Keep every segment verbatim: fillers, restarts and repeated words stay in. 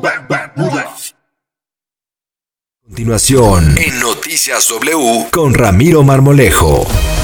Continuación en Noticias W con Ramiro Marmolejo.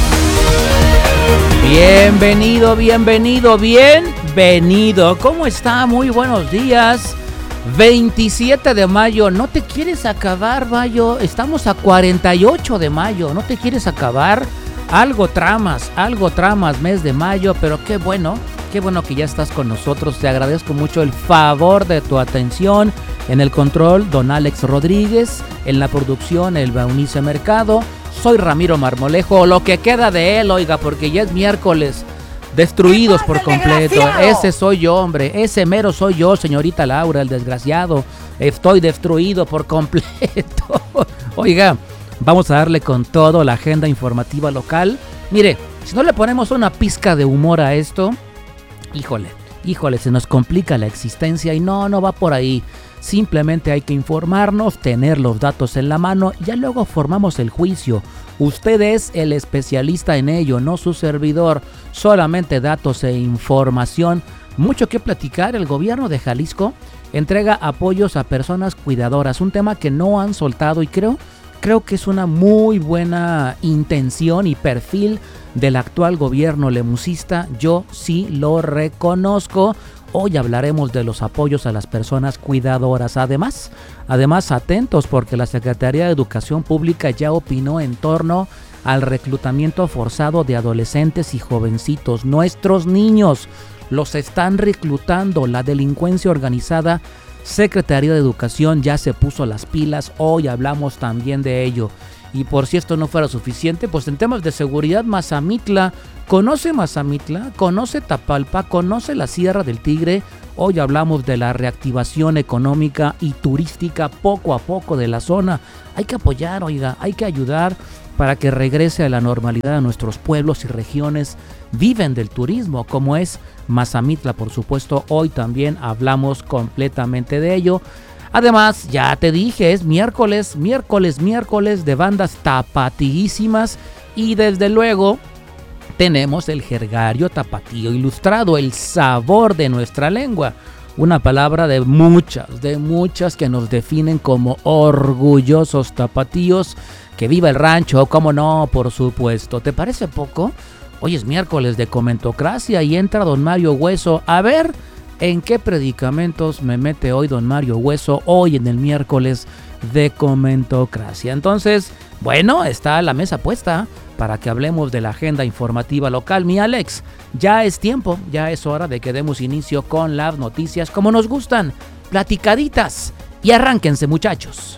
Bienvenido, bienvenido, bienvenido. ¿Cómo está? Muy buenos días. veintisiete de mayo. ¿No te quieres acabar, Mayo? Estamos a cuarenta y ocho de mayo. ¿No te quieres acabar? Algo tramas, algo tramas, mes de mayo, pero qué bueno. Qué bueno que ya estás con nosotros. Te agradezco mucho el favor de tu atención. En el control, don Alex Rodríguez. En la producción, el Baunice Mercado. Soy Ramiro Marmolejo. Lo que queda de él, oiga, porque ya es miércoles. Destruidos por completo. Ese soy yo, hombre. Ese mero soy yo, señorita Laura, el desgraciado. Estoy destruido por completo. Oiga, vamos a darle con todo la agenda informativa local. Mire, si no le ponemos una pizca de humor a esto... Híjole, híjole, se nos complica la existencia y no, no va por ahí. Simplemente hay que informarnos, tener los datos en la mano y ya luego formamos el juicio. Usted es el especialista en ello, no su servidor. Solamente datos e información. Mucho que platicar. El gobierno de Jalisco entrega apoyos a personas cuidadoras. Un tema que no han soltado y creo, creo que es una muy buena intención y perfil del actual gobierno lemusista. Yo sí lo reconozco. Hoy hablaremos de los apoyos a las personas cuidadoras. Además, además atentos porque la Secretaría de Educación Pública ya opinó en torno al reclutamiento forzado de adolescentes y jovencitos. Nuestros niños los están reclutando. La delincuencia organizada. Secretaría de Educación ya se puso las pilas. Hoy hablamos también de ello. Y por si esto no fuera suficiente, pues en temas de seguridad, Mazamitla, ¿conoce Mazamitla? ¿Conoce Tapalpa? ¿Conoce la Sierra del Tigre? Hoy hablamos de la reactivación económica y turística poco a poco de la zona. Hay que apoyar, oiga, hay que ayudar para que regrese a la normalidad a nuestros pueblos y regiones. Viven del turismo, como es Mazamitla, por supuesto. Hoy también hablamos completamente de ello. Además, ya te dije, es miércoles, miércoles, miércoles de bandas tapatíísimas y desde luego tenemos el jergario tapatío ilustrado, el sabor de nuestra lengua. Una palabra de muchas, de muchas que nos definen como orgullosos tapatíos. Que viva el rancho, cómo no, por supuesto. ¿Te parece poco? Hoy es miércoles de Comentocracia y entra don Mario Hueso. A ver... ¿En qué predicamentos me mete hoy don Mario Hueso hoy en el miércoles de Comentocracia? Entonces, bueno, está la mesa puesta para que hablemos de la agenda informativa local. Mi Alex, ya es tiempo, ya es hora de que demos inicio con las noticias como nos gustan, platicaditas. Y arránquense, muchachos.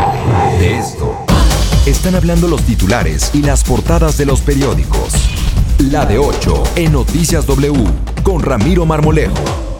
De esto están hablando los titulares y las portadas de los periódicos. La de ocho en Noticias W con Ramiro Marmolejo.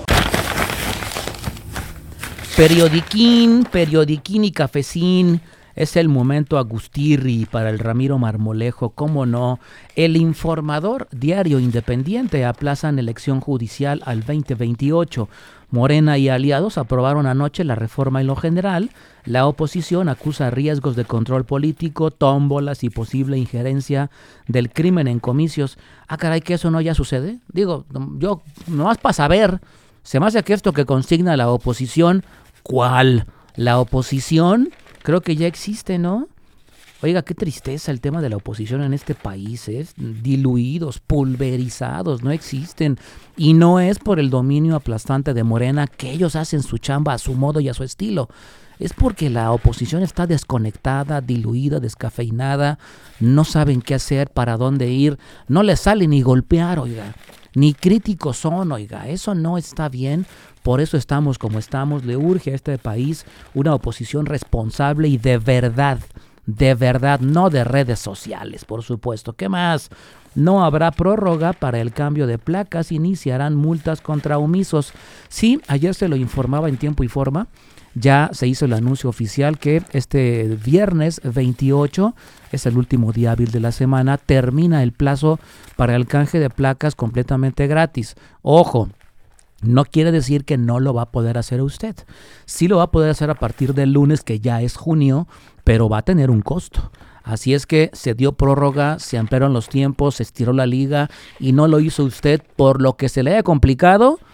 Periodiquín, periodiquín y cafecín, es el momento agustirri para el Ramiro Marmolejo, cómo no. El Informador, diario independiente, aplazan elección judicial al veinte veintiocho. Morena y aliados aprobaron anoche la reforma en lo general. La oposición acusa riesgos de control político, tómbolas y posible injerencia del crimen en comicios. Ah, caray, ¿que eso no ya sucede? Digo, yo nomás para saber, se me hace que esto que consigna la oposición... ¿Cuál? La oposición creo que ya existe, ¿no? Oiga, qué tristeza el tema de la oposición en este país, ¿eh? Diluidos, pulverizados, no existen. Y no es por el dominio aplastante de Morena, que ellos hacen su chamba a su modo y a su estilo. Es porque la oposición está desconectada, diluida, descafeinada, no saben qué hacer, para dónde ir, no les sale ni golpear, oiga. Ni críticos son, oiga, eso no está bien, por eso estamos como estamos. Le urge a este país una oposición responsable y de verdad, de verdad, no de redes sociales, por supuesto. ¿Qué más? No habrá prórroga para el cambio de placas, iniciarán multas contra omisos. Sí, ayer se lo informaba en tiempo y forma. Ya se hizo el anuncio oficial que este viernes veintiocho, es el último día hábil de la semana, termina el plazo para el canje de placas completamente gratis. Ojo, no quiere decir que no lo va a poder hacer usted. Sí lo va a poder hacer a partir del lunes, que ya es junio, pero va a tener un costo. Así es que se dio prórroga, se ampliaron los tiempos, se estiró la liga y no lo hizo usted por lo que se le haya complicado.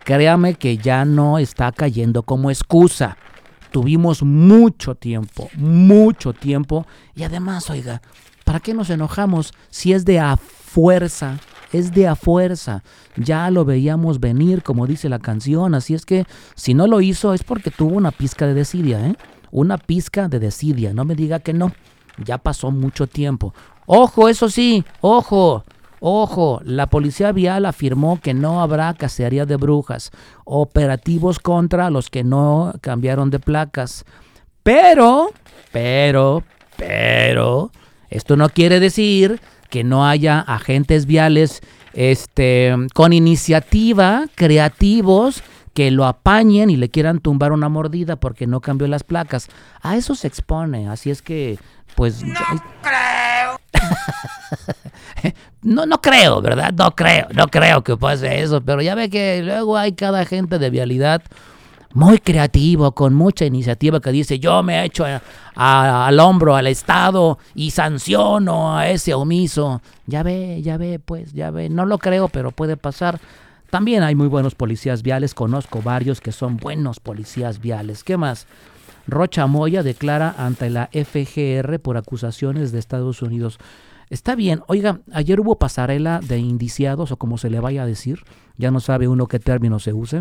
créame que ya no está cayendo como excusa. Tuvimos mucho tiempo, mucho tiempo. Y además, oiga, ¿para qué nos enojamos si es de a fuerza? Es de a fuerza. Ya lo veíamos venir, como dice la canción. Así es que si no lo hizo es porque tuvo una pizca de desidia, ¿eh? Una pizca de desidia. No me diga que no. Ya pasó mucho tiempo. Ojo, eso sí, ojo. Ojo, la policía vial afirmó que no habrá cacería de brujas, operativos contra los que no cambiaron de placas. Pero, pero, pero, esto no quiere decir que no haya agentes viales este, con iniciativa, creativos, que lo apañen y le quieran tumbar una mordida porque no cambió las placas. A eso se expone, así es que, pues... ¡No creo! No, no creo, ¿verdad? No creo, no creo que pase eso, pero ya ve que luego hay cada agente de vialidad muy creativo, con mucha iniciativa, que dice, yo me echo a, a, al hombro al Estado y sanciono a ese omiso. Ya ve, ya ve, pues, ya ve, no lo creo, pero puede pasar. También hay muy buenos policías viales, conozco varios que son buenos policías viales. ¿Qué más? Rocha Moya declara ante la F G R por acusaciones de Estados Unidos. Está bien, oiga, ayer hubo pasarela de indiciados, o como se le vaya a decir, ya no sabe uno qué término se use.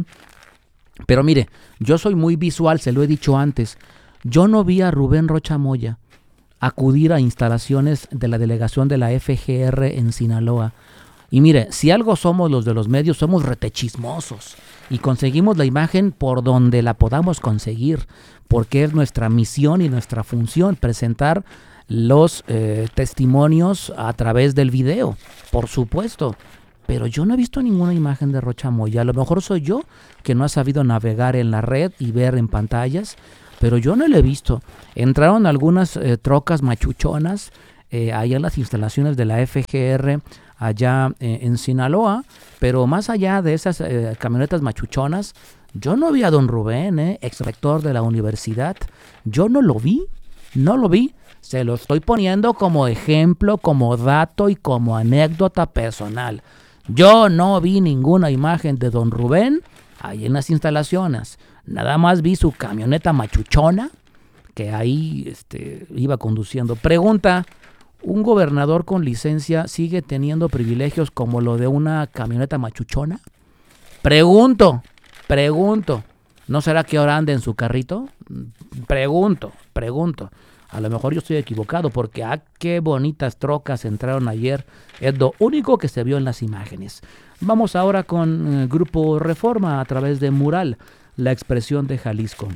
Pero mire, yo soy muy visual, se lo he dicho antes. Yo no vi a Rubén Rocha Moya acudir a instalaciones de la delegación de la F G R en Sinaloa. Y mire, si algo somos los de los medios, somos retechismosos y conseguimos la imagen por donde la podamos conseguir, porque es nuestra misión y nuestra función presentar los eh, testimonios a través del video, por supuesto. Pero yo no he visto ninguna imagen de Rocha Moya. A lo mejor soy yo que no ha sabido navegar en la red y ver en pantallas, pero yo no lo he visto. Entraron algunas eh, trocas machuchonas eh, allá en las instalaciones de la F G R allá eh, en Sinaloa, pero más allá de esas eh, camionetas machuchonas, yo no vi a don Rubén, eh, ex rector de la universidad. Yo no lo vi, no lo vi. Se lo estoy poniendo como ejemplo, como dato y como anécdota personal. Yo no vi ninguna imagen de don Rubén ahí en las instalaciones. Nada más vi su camioneta machuchona que ahí este, iba conduciendo. Pregunta, ¿un gobernador con licencia sigue teniendo privilegios como lo de una camioneta machuchona? Pregunto, pregunto. ¿No será que ahora anda en su carrito? Pregunto, pregunto. A lo mejor yo estoy equivocado porque ah, qué bonitas trocas entraron ayer. Es lo único que se vio en las imágenes. Vamos ahora con eh, Grupo Reforma a través de Mural, la expresión de Jalisco.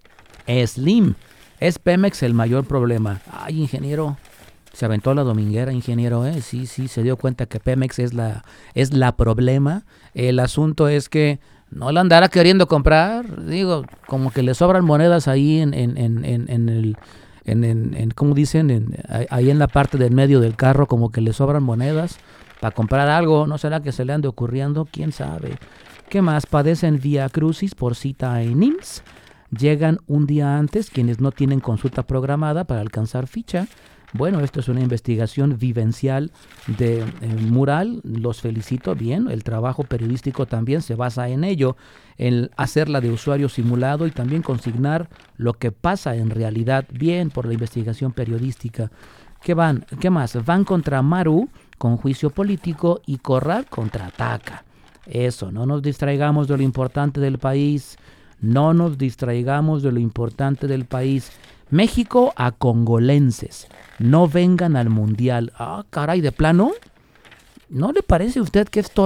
Slim, es Pemex el mayor problema. Ay, ingeniero, se aventó la dominguera, ingeniero, ¿eh? Sí, sí, se dio cuenta que Pemex es la, es la problema. El asunto es que no la andará queriendo comprar. Digo, como que le sobran monedas ahí en, en, en, en, en el... En, en, en ¿cómo dicen? En, ahí en la parte del medio del carro, como que le sobran monedas para comprar algo. ¿No será que se le ande ocurriendo? ¿Quién sabe? ¿Qué más? Padecen vía crucis por cita en I M S S. Llegan un día antes quienes no tienen consulta programada para alcanzar ficha. Bueno, esto es una investigación vivencial de eh, Mural. Los felicito, bien. El trabajo periodístico también se basa en ello, en hacerla de usuario simulado y también consignar lo que pasa en realidad. Bien por la investigación periodística. ¿Qué van? ¿Qué más? Van contra Maru con juicio político y Corral contraataca. Eso, no nos distraigamos de lo importante del país. No nos distraigamos de lo importante del país. México a congolenses. No vengan al mundial. Ah, caray, ¿de plano? ¿No le parece a usted que esto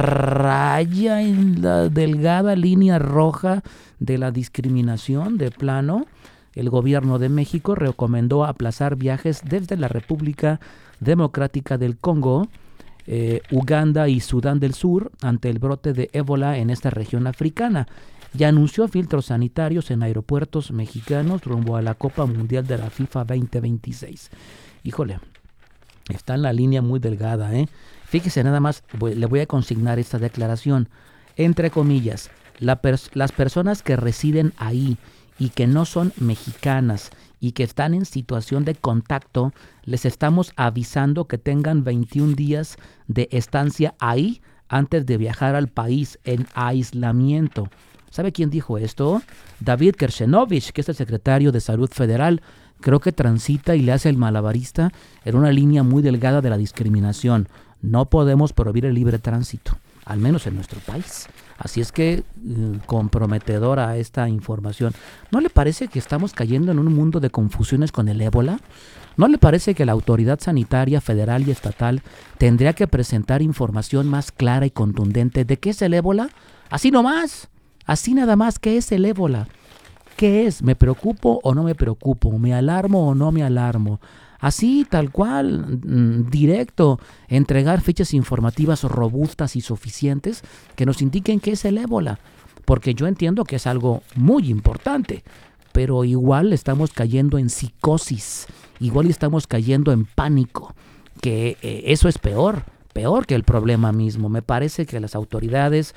raya en la delgada línea roja de la discriminación? De plano, el gobierno de México recomendó aplazar viajes desde la República Democrática del Congo, eh, Uganda y Sudán del Sur ante el brote de ébola en esta región africana. Y anunció filtros sanitarios en aeropuertos mexicanos rumbo a la Copa Mundial de la FIFA veinte veintiséis. Híjole, está en la línea muy delgada, ¿eh? Fíjese nada más, voy, le voy a consignar esta declaración. Entre comillas, la pers- las personas que residen ahí y que no son mexicanas y que están en situación de contacto, les estamos avisando que tengan veintiún días de estancia ahí antes de viajar al país en aislamiento. ¿Sabe quién dijo esto? David Kershenovich, que es el secretario de Salud Federal. Creo que transita y le hace el malabarista en una línea muy delgada de la discriminación. No podemos prohibir el libre tránsito, al menos en nuestro país. Así es que eh, comprometedora esta información. ¿No le parece que estamos cayendo en un mundo de confusiones con el ébola? ¿No le parece que la autoridad sanitaria federal y estatal tendría que presentar información más clara y contundente de qué es el ébola? Así nomás, así nada más, ¿qué es el ébola? ¿Qué es? ¿Me preocupo o no me preocupo? ¿Me alarmo o no me alarmo? Así, tal cual, directo, entregar fichas informativas robustas y suficientes que nos indiquen qué es el ébola. Porque yo entiendo que es algo muy importante, pero igual estamos cayendo en psicosis, igual estamos cayendo en pánico, que eh, eso es peor, peor que el problema mismo. Me parece que las autoridades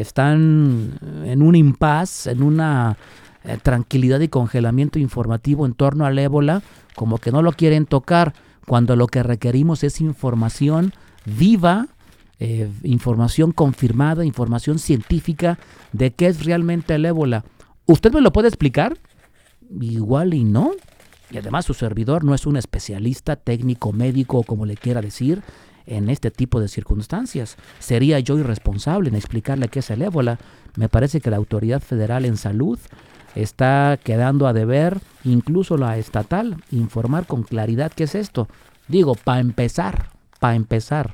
están en un impasse, en una eh, tranquilidad y congelamiento informativo en torno al ébola, como que no lo quieren tocar, cuando lo que requerimos es información viva, eh, información confirmada, información científica de qué es realmente el ébola. ¿Usted me lo puede explicar? Igual y no. Y además su servidor no es un especialista técnico, médico o como le quiera decir en este tipo de circunstancias. Sería yo irresponsable en explicarle qué es el ébola. Me parece que la autoridad federal en salud está quedando a deber, incluso la estatal, informar con claridad qué es esto. Digo, para empezar, para empezar,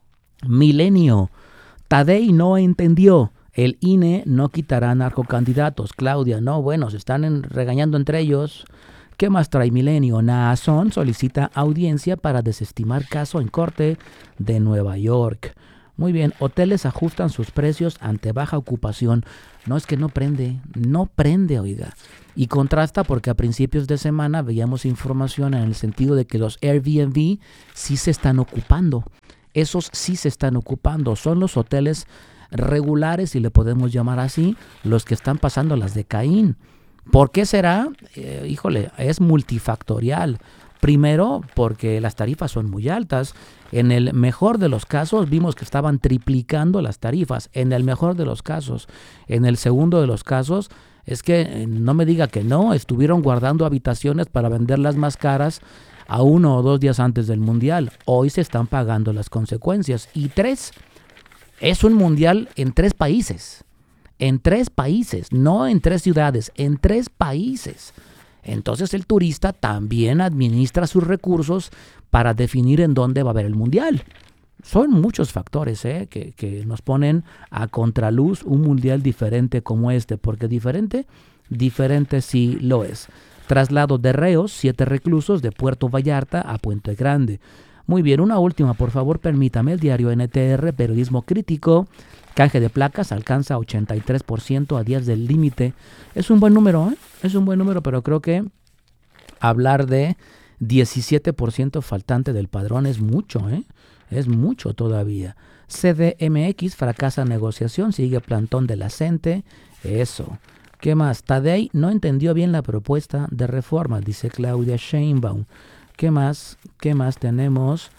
Milenio, Tadei no entendió, el I N E no quitará narcocandidatos. Claudia, no, bueno, se están en, regañando entre ellos. ¿Qué más trae Milenio? Naasson solicita audiencia para desestimar caso en corte de Nueva York. Muy bien, hoteles ajustan sus precios ante baja ocupación. No, es que no prende, no prende, oiga. Y contrasta porque a principios de semana veíamos información en el sentido de que los Airbnb sí se están ocupando. Esos sí se están ocupando. Son los hoteles regulares, si le podemos llamar así, los que están pasando las de Caín. ¿Por qué será? Eh, híjole, es multifactorial. Primero, porque las tarifas son muy altas. En el mejor de los casos vimos que estaban triplicando las tarifas. En el mejor de los casos. En el segundo de los casos, es que eh, no me diga que no, estuvieron guardando habitaciones para venderlas más caras a uno o dos días antes del mundial. Hoy se están pagando las consecuencias. Y tres, es un mundial en tres países. En tres países, no en tres ciudades, en tres países. Entonces el turista también administra sus recursos para definir en dónde va a haber el mundial. Son muchos factores ¿eh? que, que nos ponen a contraluz un mundial diferente como este. Porque diferente, diferente sí lo es. Traslado de reos, siete reclusos de Puerto Vallarta a Puente Grande. Muy bien, una última, por favor, permítame. El diario N T R, periodismo crítico. Canje de placas alcanza ochenta y tres por ciento a días del límite. Es un buen número, ¿eh? Es un buen número, pero creo que hablar de diecisiete por ciento faltante del padrón es mucho, ¿eh? Es mucho todavía. C D M X fracasa negociación, sigue plantón de la CENTE. Eso. ¿Qué más? Tadei no entendió bien la propuesta de reforma, dice Claudia Sheinbaum. ¿Qué más? ¿Qué más tenemos?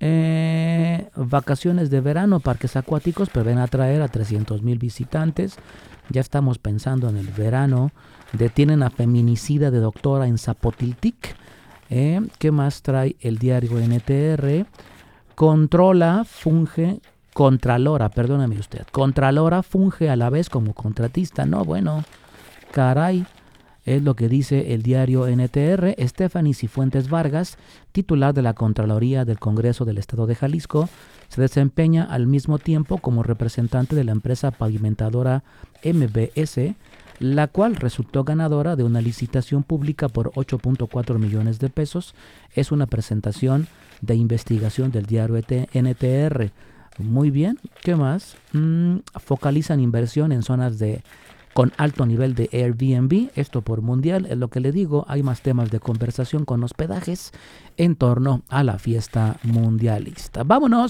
Eh, vacaciones de verano, parques acuáticos prevén atraer a trescientos mil visitantes. Ya estamos pensando en el verano. Detienen a feminicida de doctora en Zapotiltic. Eh, ¿Qué más trae el diario N T R? Controla, funge, Contralora, perdóname usted. Contralora funge a la vez como contratista. No, bueno, caray. Es lo que dice el diario N T R. Stephanie Cifuentes Vargas, titular de la Contraloría del Congreso del Estado de Jalisco, se desempeña al mismo tiempo como representante de la empresa pavimentadora M B S, la cual resultó ganadora de una licitación pública por ocho punto cuatro millones de pesos. Es una presentación de investigación del diario N T R. Muy bien, ¿qué más? Mm, focalizan inversión en zonas de con alto nivel de Airbnb, esto por mundial, es lo que le digo, hay más temas de conversación con hospedajes en torno a la fiesta mundialista. Vámonos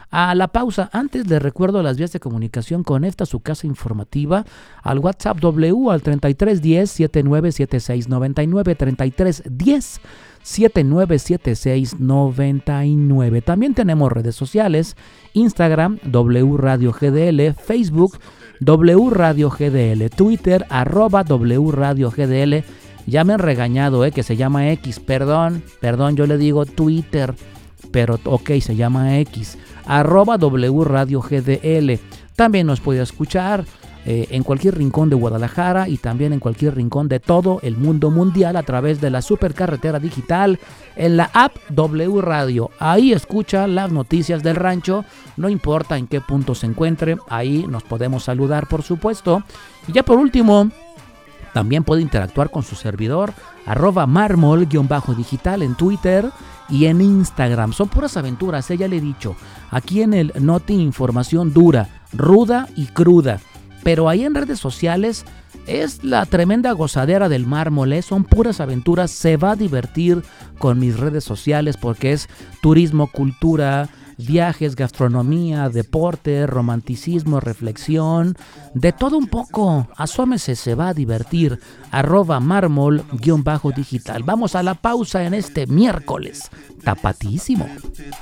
A la pausa, antes les recuerdo las vías de comunicación con esta su casa informativa al WhatsApp W al treinta y tres diez setenta y nueve setenta y seis noventa y nueve, treinta y tres diez setenta y nueve setenta y seis noventa y nueve. También tenemos redes sociales, Instagram W Radio G D L, Facebook W Radio G D L, Twitter arroba W Radio G D L. Ya me han regañado, eh, que se llama X, perdón, perdón, yo le digo Twitter, pero ok, se llama X, arroba W Radio G D L. También nos puede escuchar eh, en cualquier rincón de Guadalajara y también en cualquier rincón de todo el mundo mundial a través de la supercarretera digital en la app W Radio. Ahí escucha las noticias del rancho, no importa en qué punto se encuentre, ahí nos podemos saludar, por supuesto. Y ya por último, también puede interactuar con su servidor, arroba mármol-digital en Twitter y en Instagram. Son puras aventuras, eh, ya le he dicho. Aquí en el Noti información dura, ruda y cruda. Pero ahí en redes sociales es la tremenda gozadera del mármol, eh. Son puras aventuras. Se va a divertir con mis redes sociales porque es turismo, cultura, viajes, gastronomía, deporte, romanticismo, reflexión, de todo un poco. Asómese, se va a divertir. Arroba mármol-digital. Vamos a la pausa en este miércoles tapatísimo.